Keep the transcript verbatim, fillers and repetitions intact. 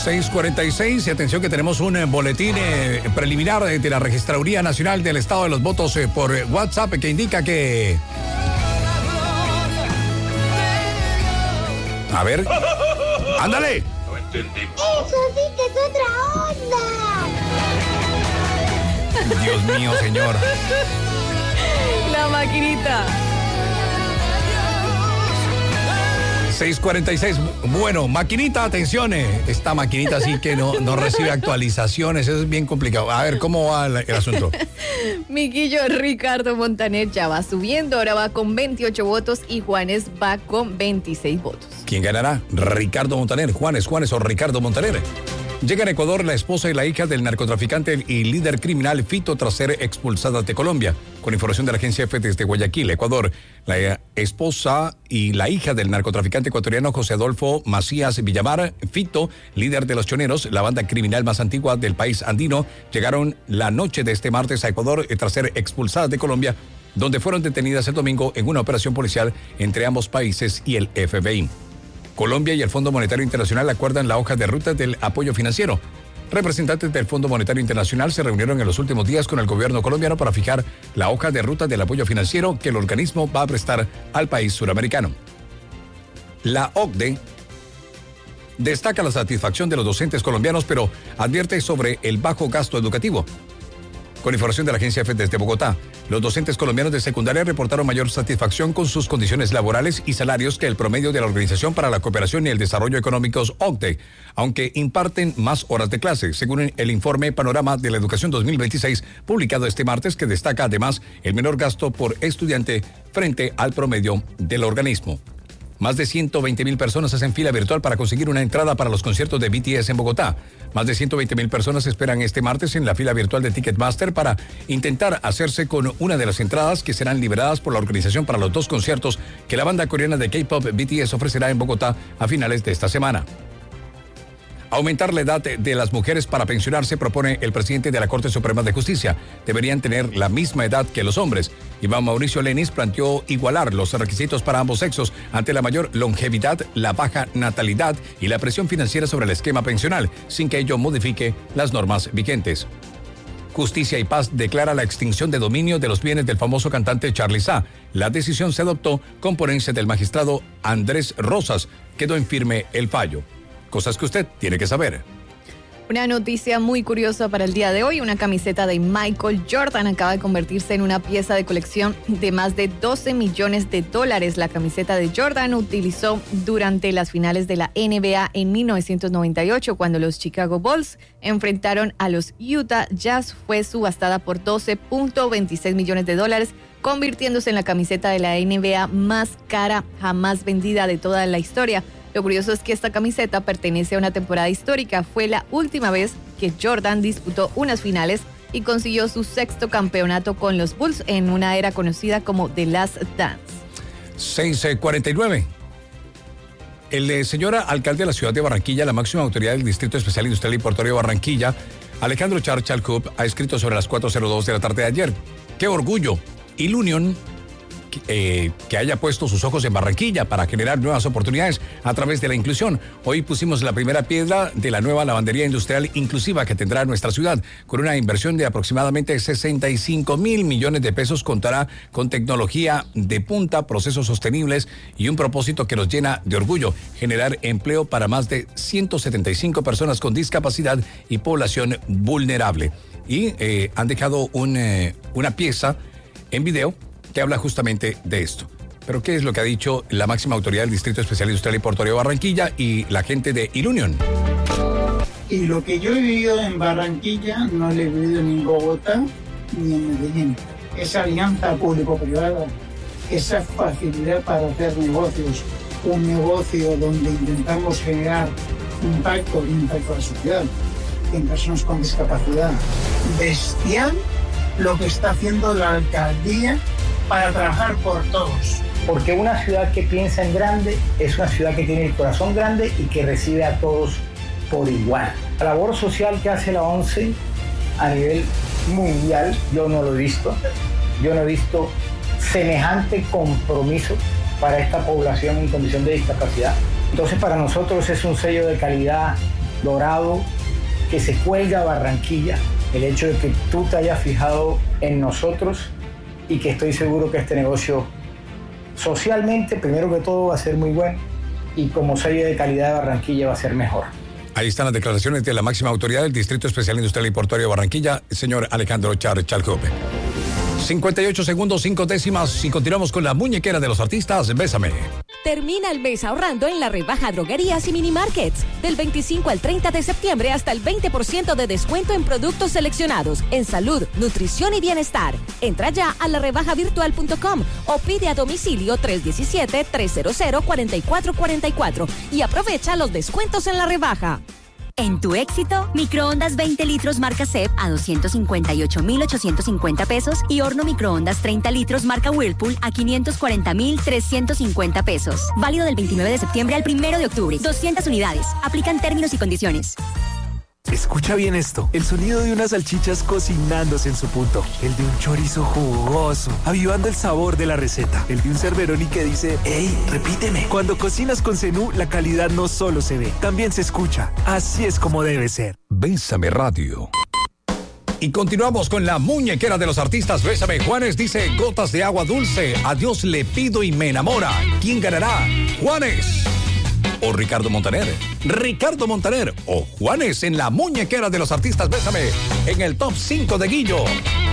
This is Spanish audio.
seis cuarenta y seis, y atención que tenemos un eh, boletín eh, preliminar de, de la Registraduría Nacional del Estado de los Votos eh, por eh, WhatsApp que indica que... A ver, ándale. No entendí. Eso sí que es otra onda. Dios mío, señor. La maquinita. seis cuarenta y seis. Bueno, maquinita, atención. eh, Esta maquinita sí que no, no recibe actualizaciones. Eso es bien complicado. A ver, ¿cómo va el, el asunto? Miquillo Ricardo Montaner ya va subiendo. Ahora va con veintiocho votos y Juanes va con veintiséis votos. ¿Quién ganará? Ricardo Montaner, Juanes, Juanes o Ricardo Montaner. Llega a Ecuador la esposa y la hija del narcotraficante y líder criminal Fito tras ser expulsadas de Colombia. Con información de la agencia F desde Guayaquil, Ecuador, la esposa y la hija del narcotraficante ecuatoriano José Adolfo Macías Villamar, Fito, líder de los Choneros, la banda criminal más antigua del país andino, llegaron la noche de este martes a Ecuador tras ser expulsadas de Colombia, donde fueron detenidas el domingo en una operación policial entre ambos países y el F B I. Colombia y el Fondo Monetario Internacional acuerdan la hoja de ruta del apoyo financiero. Representantes del Fondo Monetario Internacional se reunieron en los últimos días con el gobierno colombiano para fijar la hoja de ruta del apoyo financiero que el organismo va a prestar al país suramericano. La O C D E destaca la satisfacción de los docentes colombianos, pero advierte sobre el bajo gasto educativo. Con información de la agencia F desde Bogotá, los docentes colombianos de secundaria reportaron mayor satisfacción con sus condiciones laborales y salarios que el promedio de la Organización para la Cooperación y el Desarrollo Económicos O C D E, aunque imparten más horas de clase, según el informe Panorama de la Educación dos mil veintiséis, publicado este martes, que destaca además el menor gasto por estudiante frente al promedio del organismo. Más de ciento veinte mil personas hacen fila virtual para conseguir una entrada para los conciertos de B T S en Bogotá. Más de ciento veinte mil personas esperan este martes en la fila virtual de Ticketmaster para intentar hacerse con una de las entradas que serán liberadas por la organización para los dos conciertos que la banda coreana de K-pop B T S ofrecerá en Bogotá a finales de esta semana. Aumentar la edad de las mujeres para pensionarse propone el presidente de la Corte Suprema de Justicia. Deberían tener la misma edad que los hombres. Iván Mauricio Lenis planteó igualar los requisitos para ambos sexos ante la mayor longevidad, la baja natalidad y la presión financiera sobre el esquema pensional, sin que ello modifique las normas vigentes. Justicia y Paz declara la extinción de dominio de los bienes del famoso cantante Charly Sá. La decisión se adoptó con ponencia del magistrado Andrés Rosas. Quedó en firme el fallo. Cosas que usted tiene que saber. Una noticia muy curiosa para el día de hoy. Una camiseta de Michael Jordan acaba de convertirse en una pieza de colección de más de doce millones de dólares. La camiseta de Jordan utilizó durante las finales de la N B A en mil novecientos noventa y ocho, cuando los Chicago Bulls enfrentaron a los Utah Jazz. Fue subastada por doce punto veintiséis millones de dólares, convirtiéndose en la camiseta de la N B A más cara jamás vendida de toda la historia. Lo curioso es que esta camiseta pertenece a una temporada histórica. Fue la última vez que Jordan disputó unas finales y consiguió su sexto campeonato con los Bulls en una era conocida como The Last Dance. seis cuarenta y nueve. El eh, señor alcalde de la ciudad de Barranquilla, la máxima autoridad del Distrito Especial Industrial y Portuario de Barranquilla, Alejandro Charchalcup, ha escrito sobre las cuatro cero dos de la tarde de ayer. ¡Qué orgullo! Ilunion, Eh, que haya puesto sus ojos en Barranquilla para generar nuevas oportunidades a través de la inclusión. Hoy pusimos la primera piedra de la nueva lavandería industrial inclusiva que tendrá nuestra ciudad. Con una inversión de aproximadamente sesenta y cinco mil millones de pesos, contará con tecnología de punta, procesos sostenibles y un propósito que nos llena de orgullo: generar empleo para más de ciento setenta y cinco personas con discapacidad y población vulnerable. Y eh, han dejado un, eh, una pieza en video que habla justamente de esto. Pero ¿qué es lo que ha dicho la máxima autoridad del Distrito Especial Industrial y Portuario de Barranquilla y la gente de Ilunion? Y lo que yo he vivido en Barranquilla no lo he vivido ni en Bogotá ni en Medellín. Esa alianza público-privada, esa facilidad para hacer negocios, un negocio donde intentamos generar impacto, impacto a la sociedad, en personas con discapacidad. Bestial lo que está haciendo la alcaldía para trabajar por todos. Porque una ciudad que piensa en grande es una ciudad que tiene el corazón grande y que recibe a todos por igual. La labor social que hace la ONCE a nivel mundial, yo no lo he visto. Yo no he visto semejante compromiso para esta población en condición de discapacidad. Entonces, para nosotros es un sello de calidad dorado que se cuelga Barranquilla, el hecho de que tú te hayas fijado en nosotros y que estoy seguro que este negocio socialmente, primero que todo, va a ser muy bueno y como sello de calidad de Barranquilla va a ser mejor. Ahí están las declaraciones de la máxima autoridad del Distrito Especial Industrial y Portuario de Barranquilla, el señor Alejandro Char Chalcope. cincuenta y ocho segundos, cinco décimas y continuamos con la muñequera de los artistas, Bésame. Termina el mes ahorrando en la rebaja droguerías y minimarkets. Del veinticinco al treinta de septiembre hasta el veinte por ciento de descuento en productos seleccionados en salud, nutrición y bienestar. Entra ya a la rebaja virtual punto com o pide a domicilio tres uno siete, tres cero cero, cuatro cuatro cuatro cuatro y aprovecha los descuentos en la rebaja. En tu éxito, microondas veinte litros marca C E P a doscientos cincuenta y ocho mil ochocientos cincuenta pesos y horno microondas treinta litros marca Whirlpool a quinientos cuarenta mil trescientos cincuenta pesos. Válido del veintinueve de septiembre al primero de octubre. doscientas unidades. Aplican términos y condiciones. Escucha bien esto, el sonido de unas salchichas cocinándose en su punto, el de un chorizo jugoso, avivando el sabor de la receta, el de un Cerberoni que dice, ¡Ey, repíteme! Cuando cocinas con Zenú, la calidad no solo se ve, también se escucha. Así es como debe ser. Bésame Radio. Y continuamos con la muñequera de los artistas, Bésame. Juanes dice, gotas de agua dulce, a Dios le pido y me enamora. ¿Quién ganará? Juanes o Ricardo Montaner. Ricardo Montaner o Juanes en la muñequera de los artistas, Bésame, en el top cinco de Guillo.